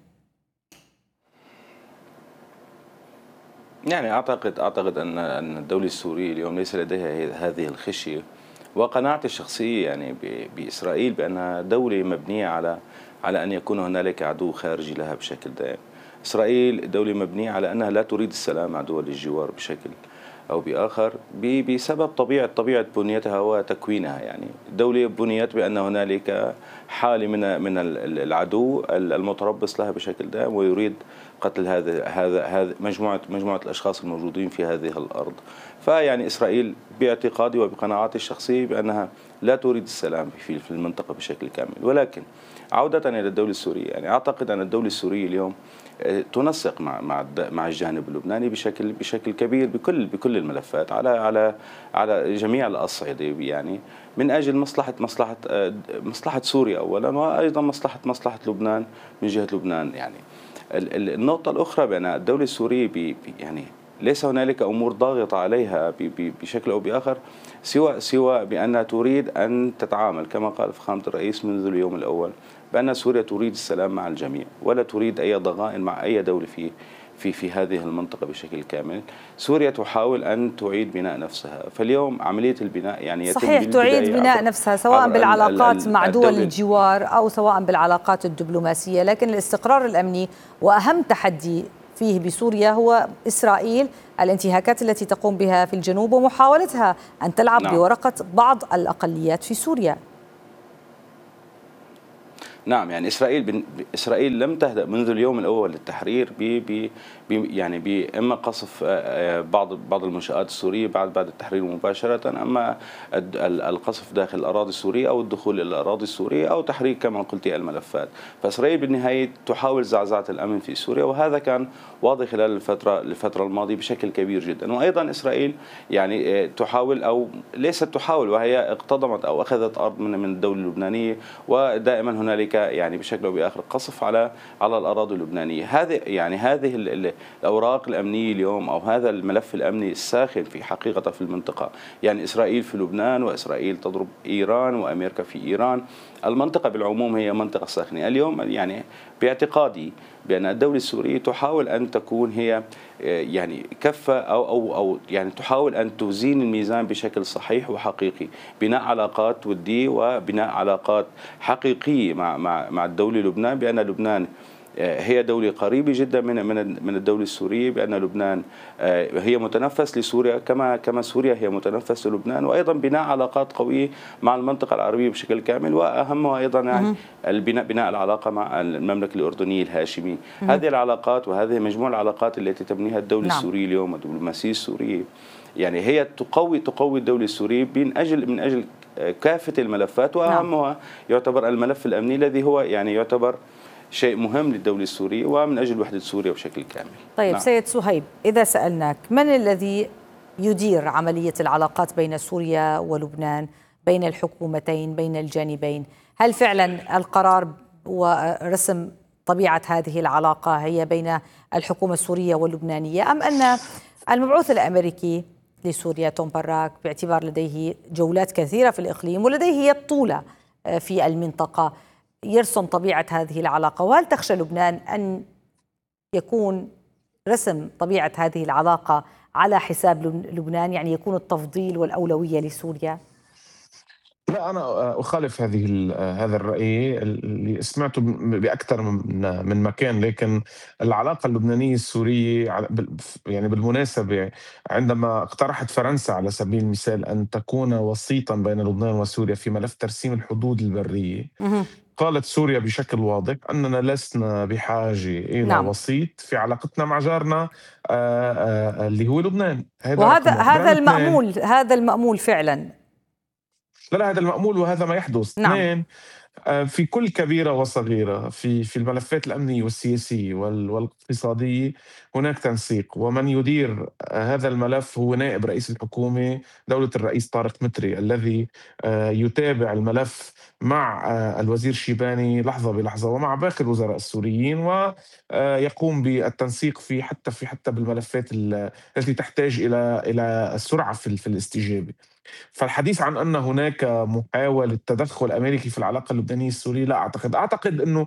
يعني أعتقد أعتقد أن أن الدولة السورية اليوم ليس لديها هذه الخشية، وقناعتي الشخصية يعني بإسرائيل بأنها دولة مبنية على على أن يكون هنالك عدو خارجي لها بشكل دائم. إسرائيل دولة مبنية على أنها لا تريد السلام مع دول الجوار بشكل أو بآخر بسبب طبيعة طبيعة بنيتها وتكوينها. يعني الدولة بنيت بأن هنالك حالة من من العدو المتربص لها بشكل دائم ويريد قتل هذا هذا هذا مجموعة مجموعة الأشخاص الموجودين في هذه الأرض. فيعني إسرائيل باعتقادي وبقناعاتي الشخصية بأنها لا تريد السلام في في المنطقة بشكل كامل. ولكن عودة إلى الدولة السورية، يعني أعتقد أن الدولة السورية اليوم تنسق مع مع مع الجانب اللبناني بشكل بشكل كبير بكل بكل الملفات على على على جميع الأصعدة، يعني من أجل مصلحة مصلحة مصلحة سوريا أولا، وأيضا مصلحة مصلحة لبنان من جهة لبنان. يعني النقطة الأخرى بأن الدولة السورية بي يعني ليس هنالك أمور ضاغطة عليها بشكل أو بآخر سوى سوى بأنها تريد أن تتعامل كما قال فخامة الرئيس منذ اليوم الأول بأن سوريا تريد السلام مع الجميع ولا تريد أي ضغائن مع أي دولة في في في هذه المنطقة بشكل كامل. سوريا تحاول أن تعيد بناء نفسها، فاليوم عملية البناء يعني يتم صحيح تعيد بناء نفسها سواء بالعلاقات مع دول الجوار أو سواء بالعلاقات الدبلوماسية، لكن الاستقرار الأمني وأهم تحدي فيه بسوريا هو إسرائيل، الانتهاكات التي تقوم بها في الجنوب ومحاولتها أن تلعب نعم. بورقة بعض الأقليات في سوريا. نعم، يعني إسرائيل إسرائيل لم تهدأ منذ اليوم الأول للتحرير ب ب يعني بإما قصف بعض بعض المنشآت السورية بعد بعد التحرير مباشرة، أما القصف داخل الأراضي السورية أو الدخول إلى الأراضي السورية أو تحرير كما قلت الملفات. فإسرائيل بالنهاية تحاول زعزعة الأمن في سوريا، وهذا كان واضح خلال الفترة الفترة الماضية بشكل كبير جدا. وأيضا إسرائيل يعني تحاول أو ليست تحاول وهي اقتضمت أو أخذت أرض من من الدولة اللبنانية، ودائما هنالك يعني بشكل أو بآخر قصف على على الأراضي اللبنانية. هذه يعني هذه الأوراق الأمنية اليوم أو هذا الملف الأمني الساخن في حقيقة في المنطقة، يعني إسرائيل في لبنان وإسرائيل تضرب إيران وأمريكا في إيران. المنطقة بالعموم هي منطقة ساخنة اليوم. يعني باعتقادي بأن الدولة السورية تحاول أن تكون هي يعني كفة أو أو أو يعني تحاول أن توزين الميزان بشكل صحيح وحقيقي، بناء علاقات ودية وبناء علاقات حقيقية مع مع مع الدولة لبنان، بأن لبنان هي دولة قريبة جدا من من من الدولة السورية، بأن لبنان هي متنفس لسوريا كما كما سوريا هي متنفس للبنان، وأيضا بناء علاقات قوية مع المنطقة العربية بشكل كامل، وأهمها أيضا يعني البناء بناء العلاقة مع المملكة الأردنية الهاشمية. هذه العلاقات وهذه مجموعة العلاقات التي تبنيها الدولة نعم. السورية اليوم الدبلوماسية السورية يعني هي تقوي تقوي الدولة السورية من أجل من أجل كافة الملفات، وأهمها نعم. يعتبر الملف الأمني الذي هو يعني يعتبر شيء مهم للدولة السورية ومن أجل وحدة سوريا بشكل كامل. طيب نعم. سيد صهيب، إذا سألناك من الذي يدير عملية العلاقات بين سوريا ولبنان، بين الحكومتين، بين الجانبين، هل فعلا القرار ورسم طبيعة هذه العلاقة هي بين الحكومة السورية واللبنانية، أم أن المبعوث الأمريكي لسوريا توم باراك باعتبار لديه جولات كثيرة في الإقليم ولديه الطولة في المنطقة يرسم طبيعة هذه العلاقة؟ وهل تخشى لبنان أن يكون رسم طبيعة هذه العلاقة على حساب لبنان، يعني يكون التفضيل والأولوية لسوريا؟ لا، أنا أخالف هذه هذا الرأي اللي سمعته بأكثر من من مكان. لكن العلاقة اللبنانية السورية يعني بالمناسبة عندما اقترحت فرنسا على سبيل المثال أن تكون وسيطا بين لبنان وسوريا في ملف ترسيم الحدود البرية، قالت سوريا بشكل واضح أننا لسنا بحاجة إلى نعم. وسيط في علاقتنا مع جارنا آآ آآ اللي هو لبنان. وهذا هذا المأمول هذا المأمول فعلا. لا لا هذا المأمول وهذا ما يحدث. نعم. اثنين، في كل كبيرة وصغيرة في في الملفات الأمنية والسياسية والاقتصادية هناك تنسيق، ومن يدير هذا الملف هو نائب رئيس الحكومة دولة الرئيس طارق متري، الذي يتابع الملف مع الوزير شيباني لحظة بلحظة ومع باقي الوزراء السوريين، ويقوم بالتنسيق في حتى في حتى بالملفات التي تحتاج إلى إلى السرعة في في الاستجابة. فالحديث عن أن هناك محاولة تدخل أمريكي في العلاقة اللبنانية السورية لا أعتقد. أعتقد أنه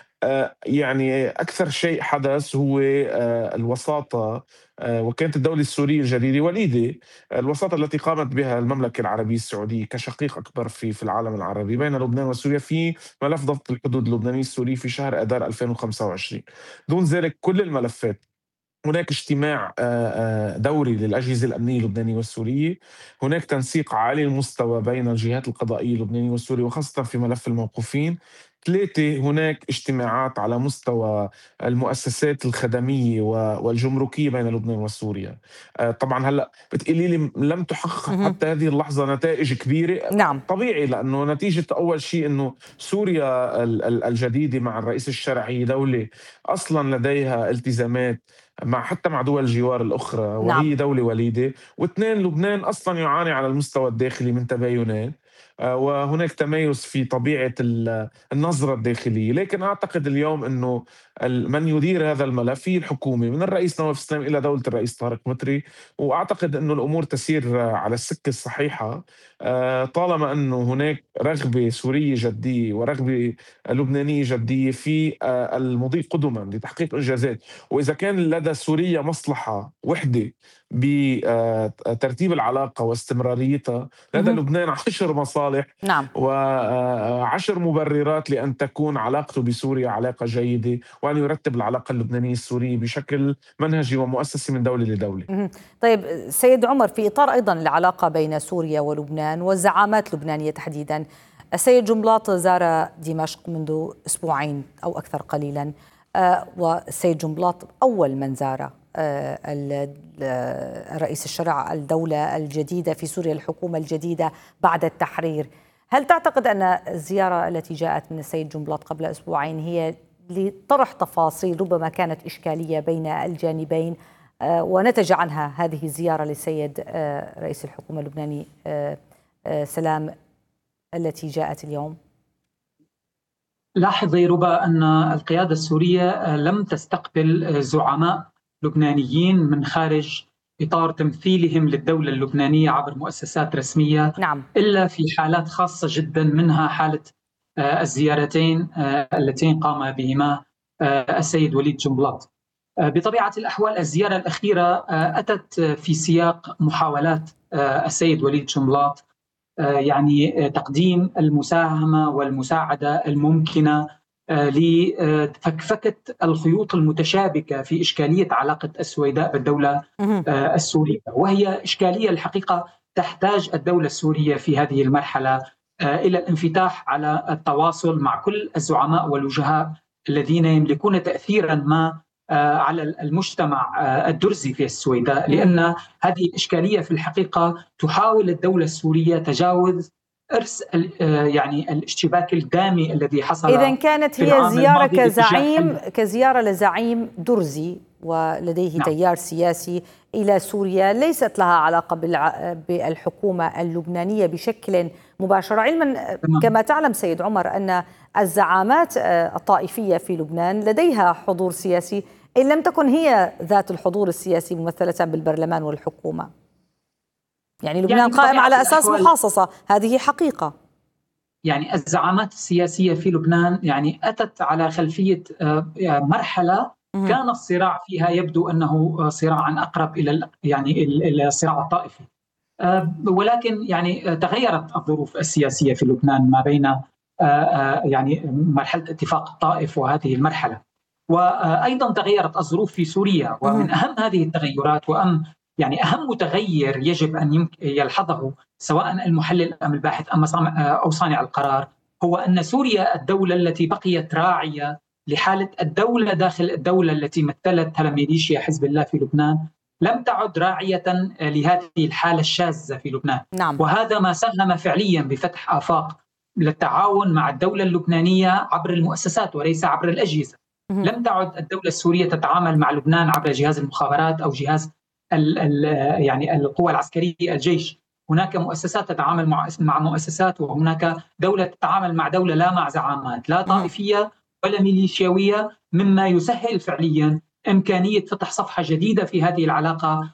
يعني أكثر شيء حدث هو الوساطة، وكانت الدولة السورية الجديدة وليدة الوساطة التي قامت بها المملكة العربية السعودية كشقيق أكبر في في العالم العربي بين لبنان وسوريا في ملف ضبط الحدود اللبنانية السورية في شهر أذار ألفين وخمسة وعشرين. دون ذلك كل الملفات هناك اجتماع دوري للأجهزة الأمنية اللبنانية والسورية، هناك تنسيق عالي المستوى بين الجهات القضائية اللبنانية والسورية وخاصة في ملف الموقوفين. ثلاثة، هناك اجتماعات على مستوى المؤسسات الخدمية والجمركية بين لبنان وسوريا. طبعا هلأ بتقولي لي لم تحقق حتى هذه اللحظة نتائج كبيرة. نعم. طبيعي، لأنه نتيجة أول شيء أنه سوريا الجديدة مع الرئيس الشرعي دولة أصلا لديها التزامات مع حتى مع دول الجوار الأخرى وهي نعم. دولة وليدة. واثنين، لبنان أصلا يعاني على المستوى الداخلي من تباينات، وهناك تميز في طبيعة النظرة الداخلية. لكن أعتقد اليوم أنه من يدير هذا الملف هي الحكومة من الرئيس نواف السلام إلى دولة الرئيس طارق متري، وأعتقد أنه الأمور تسير على السكة الصحيحة طالما أنه هناك رغبة سورية جدية ورغبة لبنانية جدية في المضي قدما لتحقيق إنجازات. وإذا كان لدى سوريا مصلحة وحدة بترتيب العلاقة واستمراريتها، لدى لبنان عشر مصالح نعم. وعشر مبررات لأن تكون علاقته بسوريا علاقة جيدة، وأن يرتب العلاقة اللبنانية السورية بشكل منهجي ومؤسسي من دولة لدولة. طيب سيد عمر، في إطار أيضا العلاقة بين سوريا ولبنان والزعامات اللبنانية تحديدا، السيد جنبلاط زار دمشق منذ أسبوعين أو أكثر قليلا، والسيد جنبلاط أول من زار الرئيس الشرع الدولة الجديدة في سوريا، الحكومة الجديدة بعد التحرير. هل تعتقد أن الزيارة التي جاءت من السيد جنبلاط قبل أسبوعين هي لطرح تفاصيل ربما كانت إشكالية بين الجانبين ونتج عنها هذه الزيارة للسيد رئيس الحكومة اللبناني سلام التي جاءت اليوم؟ لاحظي ربا أن القيادة السورية لم تستقبل زعماء لبنانيين من خارج إطار تمثيلهم للدولة اللبنانية عبر مؤسسات رسمية. نعم. إلا في حالات خاصة جدا، منها حالة الزيارتين اللتين قام بهما السيد وليد جنبلاط. بطبيعة الأحوال الزيارة الأخيرة أتت في سياق محاولات السيد وليد جنبلاط يعني تقديم المساهمة والمساعدة الممكنة لفكفكة الخيوط المتشابكة في إشكالية علاقة السويداء بالدولة السورية، وهي إشكالية الحقيقة تحتاج الدولة السورية في هذه المرحلة إلى الانفتاح على التواصل مع كل الزعماء والوجهاء الذين يملكون تأثيرا ما على المجتمع الدرزي في السويداء، لأن هذه الإشكالية في الحقيقة تحاول الدولة السورية تجاوز إرث يعني الاشتباك الدامي الذي حصل. إذن كانت هي زيارة كزعيم كزيارة لزعيم درزي ولديه نعم. تيار سياسي إلى سوريا، ليست لها علاقة بالحكومة اللبنانية بشكل مباشر، علما نعم. كما تعلم سيد عمر أن الزعامات الطائفية في لبنان لديها حضور سياسي، إن لم تكن هي ذات الحضور السياسي ممثلة بالبرلمان والحكومة. يعني لبنان يعني قائم على أساس محاصصة، هذه حقيقة. يعني الزعامات السياسية في لبنان يعني أتت على خلفية مرحلة كان الصراع فيها يبدو أنه صراعا أقرب إلى يعني إلى الصراع الطائفي، ولكن يعني تغيرت الظروف السياسية في لبنان ما بين يعني مرحلة اتفاق الطائف وهذه المرحلة، وأيضا تغيرت الظروف في سوريا. ومن أهم هذه التغيرات وأم يعني أهم متغير يجب أن يلحظه سواء المحلل أم الباحث أو صانع القرار هو أن سوريا الدولة التي بقيت راعية لحالة الدولة داخل الدولة التي مثلتها ميليشيا حزب الله في لبنان لم تعد راعية لهذه الحالة الشاذة في لبنان. نعم. وهذا ما ساهم فعليا بفتح آفاق للتعاون مع الدولة اللبنانية عبر المؤسسات وليس عبر الأجهزة. م- لم تعد الدولة السورية تتعامل مع لبنان عبر جهاز المخابرات أو جهاز ال ال يعني القوى العسكرية الجيش. هناك مؤسسات تتعامل مع مؤسسات، وهناك دولة تتعامل مع دولة، لا مع زعامات لا طائفية ولا ميليشياوية، مما يسهل فعليا إمكانية فتح صفحة جديدة في هذه العلاقة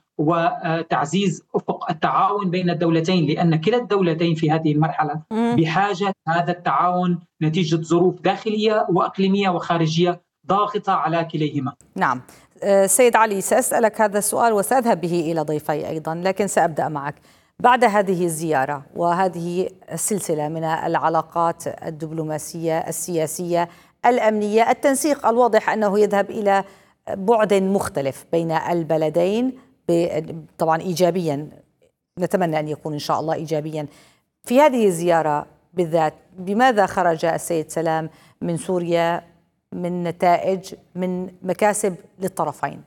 وتعزيز أفق التعاون بين الدولتين، لأن كلا الدولتين في هذه المرحلة بحاجة هذا التعاون نتيجة ظروف داخلية وأقليمية وخارجية ضاغطة على كليهما. نعم. سيد علي، سأسألك هذا السؤال وسأذهب به إلى ضيفي أيضا، لكن سأبدأ معك. بعد هذه الزيارة وهذه السلسلة من العلاقات الدبلوماسية السياسية الأمنية، التنسيق الواضح أنه يذهب إلى بعد مختلف بين البلدين، طبعا إيجابيا، نتمنى أن يكون إن شاء الله إيجابيا. في هذه الزيارة بالذات بماذا خرج السيد سلام من سوريا من نتائج، من مكاسب للطرفين؟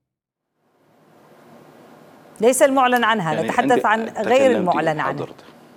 ليس المعلن عنها، يعني نتحدث عن غير المعلن عنه.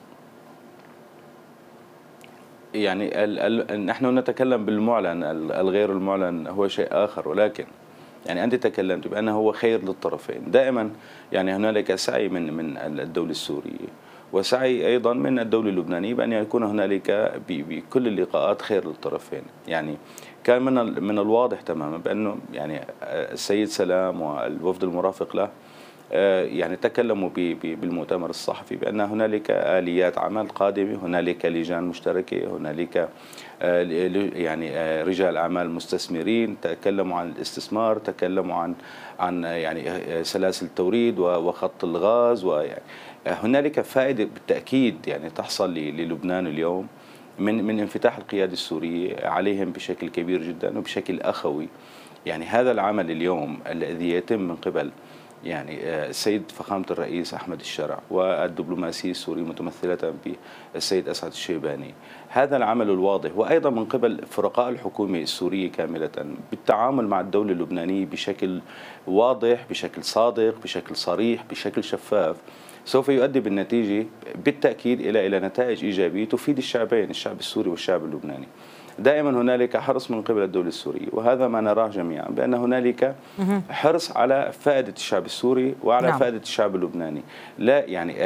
يعني ال ال نحن نتكلم بالمعلن، الغير المعلن هو شيء آخر، ولكن يعني أنت تكلمت بأنه هو خير للطرفين. دائما يعني هنالك سعي من من الدولة السورية وسعي أيضا من الدولة اللبنانية بأن يكون هنالك بكل اللقاءات خير للطرفين. يعني كان من من الواضح تماما بأنه يعني السيد سلام والوفد المرافق له يعني تكلموا بالمؤتمر الصحفي بأن هنالك آليات عمل قادمة، هنالك لجان مشتركة، هنالك يعني رجال أعمال مستثمرين، تكلموا عن الاستثمار، تكلموا عن عن يعني سلاسل التوريد وخط الغاز، ويعني هنالك فائدة بالتأكيد يعني تحصل للبنان اليوم من من انفتاح القيادة السورية عليهم بشكل كبير جدا وبشكل أخوي. يعني هذا العمل اليوم الذي يتم من قبل يعني السيد فخامة الرئيس أحمد الشرع والدبلوماسي السوري متمثلة بالسيد أسعد الشيباني. هذا العمل الواضح، وأيضا من قبل فرقاء الحكومة السورية كاملة بالتعامل مع الدولة اللبنانية بشكل واضح، بشكل صادق، بشكل صريح، بشكل شفاف، سوف يؤدي بالنتيجة بالتأكيد إلى إلى نتائج إيجابية تفيد الشعبين، الشعب السوري والشعب اللبناني. دائما هنالك حرص من قبل الدولة السورية، وهذا ما نراه جميعا، بأن هنالك حرص على فائدة الشعب السوري وعلى نعم. فائدة الشعب اللبناني. لا يعني